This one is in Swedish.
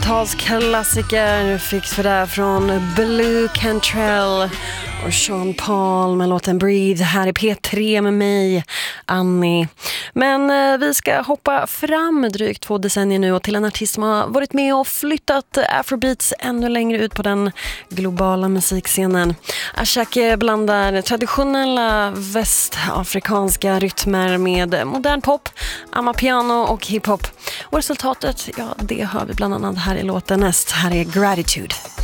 80-talsklassiker fick vi där från Blue Cantrell och Sean Paul med låten Breathe här i P3 med mig, Annie. Men vi ska hoppa fram drygt 2 decennier nu och till en artist som har varit med och flyttat Afrobeats ännu längre ut på den globala musikscenen. Ashake blandar traditionella västafrikanska rytmer med modern pop, amapiano och hiphop. Och resultatet, ja, det hör vi bland annat här i låten näst. Här är Gratitude.